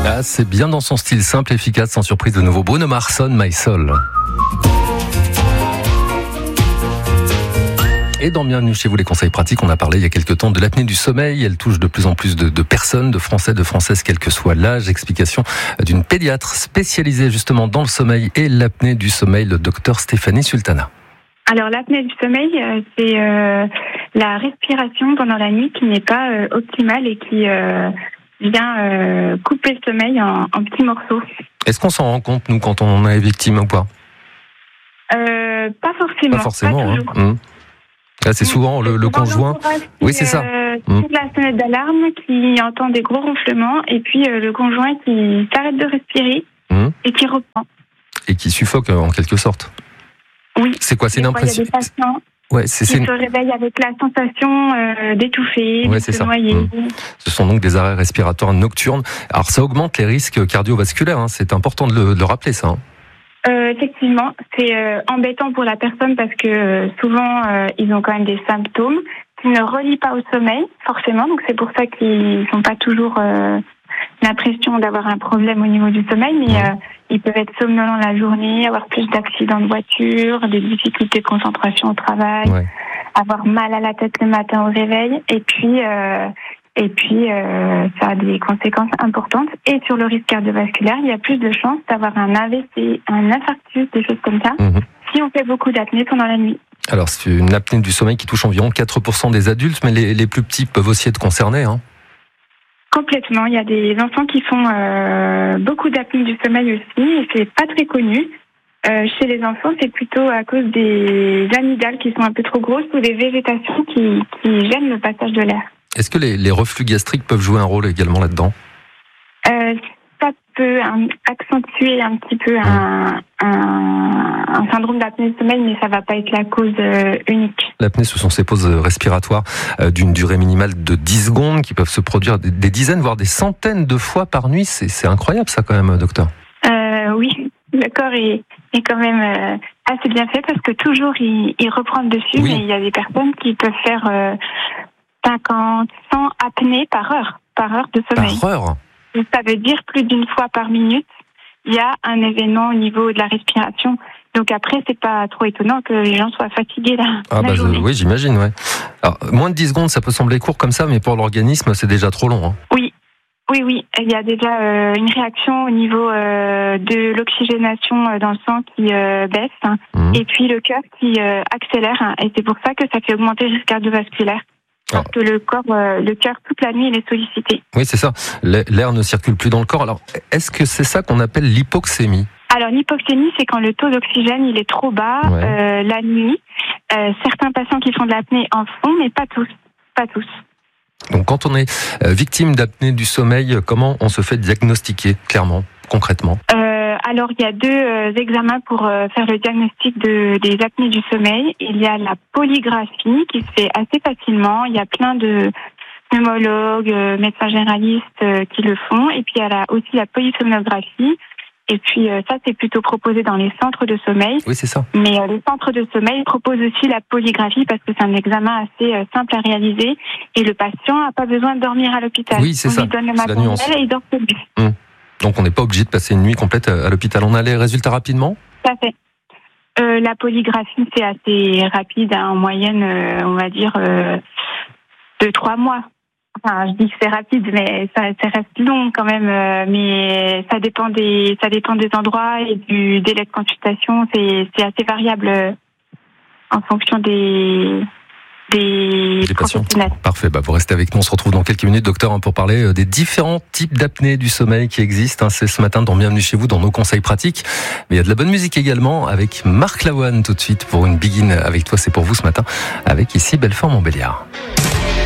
Là, c'est bien dans son style simple, efficace, sans surprise de nouveau. Bruno Mars, My Soul. Et dans Bienvenue chez vous, les conseils pratiques, on a parlé il y a quelques temps de l'apnée du sommeil. Elle touche de plus en plus de personnes, de Français, de Françaises, quel que soit l'âge. Explication d'une pédiatre spécialisée justement dans le sommeil et l'apnée du sommeil, le docteur Stéphanie Sultana. Alors l'apnée du sommeil, c'est la respiration pendant la nuit qui n'est pas optimale et qui vient couper le sommeil en petits morceaux. Est-ce qu'on s'en rend compte, nous, quand on est victime ou pas ? Pas forcément. Pas forcément, pas toujours. Là, c'est souvent le conjoint. Oui, c'est ça. C'est la sonnette d'alarme qui entend des gros ronflements et puis le conjoint qui s'arrête de respirer et qui reprend. Et qui suffoque en quelque sorte. Oui. C'est quoi ? C'est une impression. Il y a des patients qui se réveillent avec la sensation d'étouffer, de se noyer. Ce sont donc des arrêts respiratoires nocturnes. Alors ça augmente les risques cardiovasculaires. C'est important de le rappeler, ça. Effectivement, c'est embêtant pour la personne parce que souvent ils ont quand même des symptômes qui ne relient pas au sommeil forcément, donc c'est pour ça qu'ils n'ont pas toujours l'impression d'avoir un problème au niveau du sommeil, mais ils peuvent être somnolents la journée, avoir plus d'accidents de voiture, des difficultés de concentration au travail, avoir mal à la tête le matin au réveil, et puis ça a des conséquences importantes. Et sur le risque cardiovasculaire, il y a plus de chances d'avoir un AVC, un infarctus, des choses comme ça, si on fait beaucoup d'apnée pendant la nuit. Alors, c'est une apnée du sommeil qui touche environ 4% des adultes, mais les plus petits peuvent aussi être concernés, hein. Complètement. Il y a des enfants qui font beaucoup d'apnée du sommeil aussi, et c'est pas très connu. Chez les enfants, c'est plutôt à cause des amygdales qui sont un peu trop grosses ou des végétations qui gênent le passage de l'air. Est-ce que les reflux gastriques peuvent jouer un rôle également là-dedans ? Ça peut accentuer un petit peu un syndrome d'apnée du sommeil, mais ça ne va pas être la cause unique. L'apnée, ce sont ces pauses respiratoires d'une durée minimale de 10 secondes qui peuvent se produire des dizaines, voire des centaines de fois par nuit. C'est incroyable ça quand même, docteur. Oui, le corps est quand même assez bien fait parce que toujours il reprend le dessus, mais il y a des personnes qui peuvent faire 50, 100 apnées par heure de sommeil. Par heure ? Ça veut dire plus d'une fois par minute, il y a un événement au niveau de la respiration. Donc après, c'est pas trop étonnant que les gens soient fatigués la journée. Oui, j'imagine, ouais. Alors, moins de 10 secondes, ça peut sembler court comme ça, mais pour l'organisme, c'est déjà trop long. Hein. Oui. Il y a déjà une réaction au niveau de l'oxygénation dans le sang qui baisse, et puis le cœur qui accélère, et c'est pour ça que ça fait augmenter le risque cardiovasculaire. Parce que le cœur, toute la nuit, il est sollicité. Oui, c'est ça. L'air ne circule plus dans le corps. Alors, est-ce que c'est ça qu'on appelle l'hypoxémie ? Alors, l'hypoxémie, c'est quand le taux d'oxygène, il est trop bas la nuit. Certains patients qui font de l'apnée en font, mais pas tous. Donc, quand on est victime d'apnée du sommeil, comment on se fait diagnostiquer, clairement, concrètement ? Alors, il y a deux examens pour faire le diagnostic des apnées du sommeil. Il y a la polygraphie qui se fait assez facilement. Il y a plein de pneumologues, médecins généralistes qui le font. Et puis, il y a aussi la polysomnographie. Et puis, ça, c'est plutôt proposé dans les centres de sommeil. Oui, c'est ça. Mais les centres de sommeil proposent aussi la polygraphie parce que c'est un examen assez simple à réaliser. Et le patient n'a pas besoin de dormir à l'hôpital. Oui, c'est ça. On lui donne le matériel et il dort sur lui. Donc on n'est pas obligé de passer une nuit complète à l'hôpital. On a les résultats rapidement ? Tout à fait. La polygraphie, c'est assez rapide, en moyenne, on va dire, 2-3 mois. Enfin, je dis que c'est rapide, mais ça reste long quand même. Mais ça dépend des endroits et du délai de consultation. C'est assez variable en fonction des patients. Parfait, vous restez avec nous, on se retrouve dans quelques minutes, docteur, pour parler des différents types d'apnée du sommeil qui existent. C'est ce matin dans Bienvenue chez vous, dans nos conseils pratiques. Mais il y a de la bonne musique également, avec Marc Lavoine tout de suite pour une Begin avec toi, c'est pour vous ce matin, avec ici Belfort Montbéliard.